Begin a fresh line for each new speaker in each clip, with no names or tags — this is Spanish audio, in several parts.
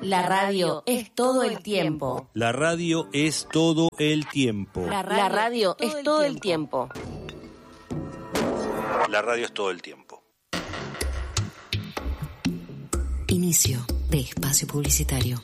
La radio es todo el tiempo.
La radio es todo el tiempo.
La radio es todo el tiempo.
La radio es todo el tiempo.
Inicio de espacio publicitario.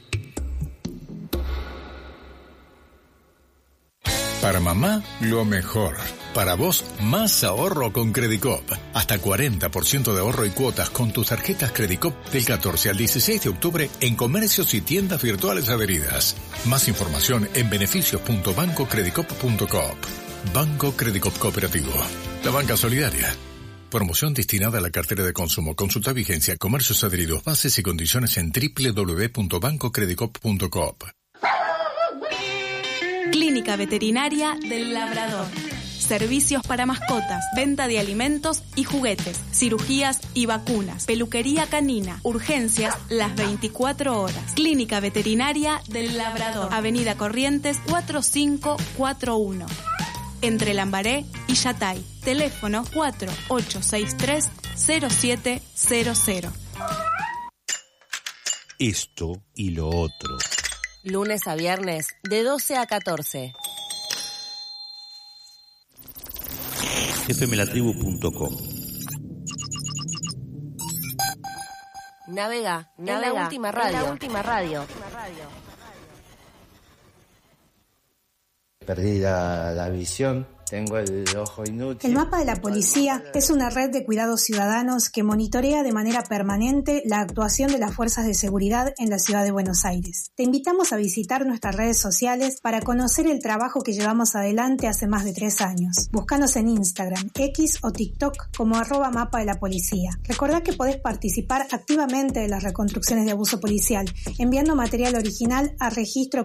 Para mamá, lo mejor. Para vos, más ahorro con Credicop. Hasta 40% de ahorro y cuotas con tus tarjetas Credicop del 14 al 16 de octubre en comercios y tiendas virtuales adheridas. Más información en beneficios.bancocredicop.coop. Banco Credicop Cooperativo. La banca solidaria. Promoción destinada a la cartera de consumo. Consulta vigencia, comercios adheridos, bases y condiciones en www.bancocredicop.coop.
Clínica Veterinaria del Labrador. Servicios para mascotas, venta de alimentos y juguetes, cirugías y vacunas, peluquería canina, urgencias las 24 horas. Clínica Veterinaria del Labrador, Avenida Corrientes 4541. Entre Lambaré y Yatay. Teléfono 4863-0700.
Esto y lo otro.
Lunes a viernes, de 12 a 14.
fmlatribu.com.
Navega en la última radio.
Perdí la visión, tengo el ojo inútil.
El Mapa de la Policía es una red de cuidados ciudadanos que monitorea de manera permanente la actuación de las fuerzas de seguridad en la ciudad de Buenos Aires. Te invitamos a visitar nuestras redes sociales para conocer el trabajo que llevamos adelante hace más de 3 años. Búscanos en Instagram, X o TikTok como @Mapa de la Policía. Recordá que podés participar activamente de las reconstrucciones de abuso policial enviando material original a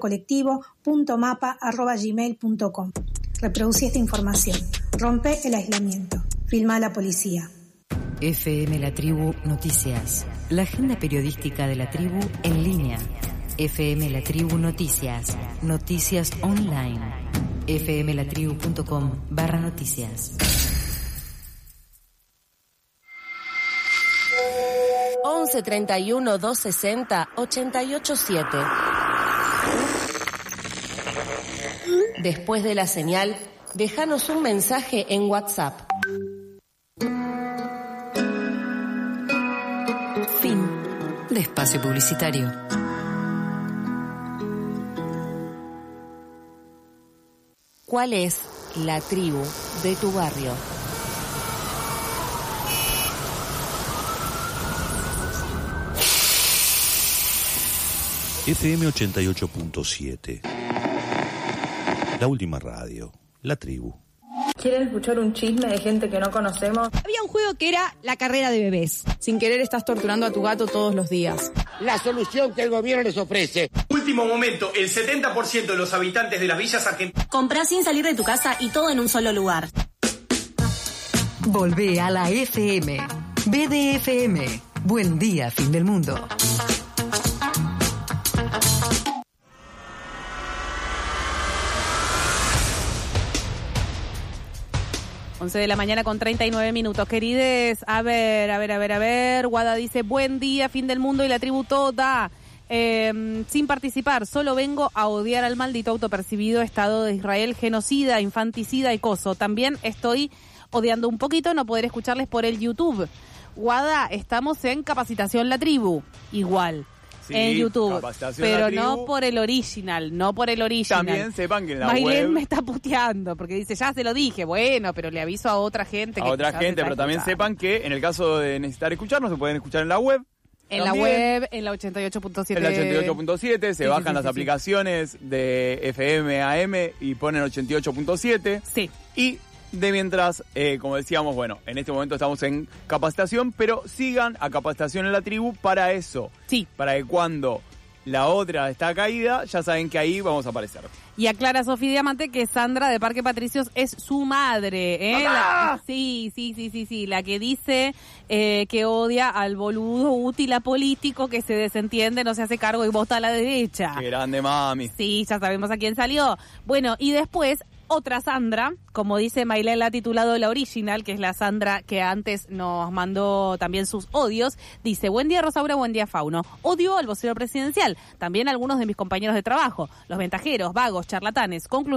registrocolectivo.mapa@gmail.com. Reproducí esta información. Rompe el aislamiento. Filma a la policía.
FM La Tribu Noticias. La agenda periodística de la tribu en línea. FM La Tribu Noticias. Noticias online. fmlatribu.com/noticias.
11 31 260 887. Después de la señal, déjanos un mensaje en WhatsApp.
Fin de espacio publicitario.
¿Cuál es la tribu de tu barrio?
FM 88.7. La última radio. La tribu.
¿Quieren escuchar un chisme de gente que no conocemos?
Había un juego que era la carrera de bebés.
Sin querer estás torturando a tu gato todos los días.
La solución que el gobierno les ofrece.
Último momento, el 70% de los habitantes de las villas argentinas.
Comprá sin salir de tu casa y todo en un solo lugar.
Volvé a la FM. BDFM. Buen día, fin del mundo.
Once de la mañana con 39 minutos. Querides, a ver. Guada dice, buen día, fin del mundo y la tribu toda. Sin participar, solo vengo a odiar al maldito autopercibido Estado de Israel, genocida, infanticida y coso. También estoy odiando un poquito no poder escucharles por el YouTube. Guada, estamos en Capacitación La Tribu, igual. Sí, en YouTube, pero no por el original.
También sepan que en la
Maylene
web...
me está puteando, porque dice, ya se lo dije, bueno, pero le aviso a otra gente.
Pero también sepan que en el caso de necesitar escucharnos, se pueden escuchar en la web.
En la web, en la 88.7.
En la 88.7, se bajan las aplicaciones de FM, AM y ponen 88.7.
Sí.
Y de mientras, como decíamos, bueno, en este momento estamos en capacitación, pero sigan a Capacitación en la Tribu para eso.
Sí.
Para que cuando la otra está caída, ya saben que ahí vamos a aparecer.
Y aclara Sofía Diamante que Sandra de Parque Patricios es su madre, ¿eh? Sí, la que dice que odia al boludo útil a político que se desentiende, no se hace cargo y vota a la derecha.
Qué grande, mami.
Sí, ya sabemos a quién salió. Bueno, y después otra Sandra, como dice Maylén, la ha titulado la original, que es la Sandra que antes nos mandó también sus odios. Dice, buen día Rosaura, buen día Fauno. Odio al vocero presidencial, también algunos de mis compañeros de trabajo, los ventajeros, vagos, charlatanes.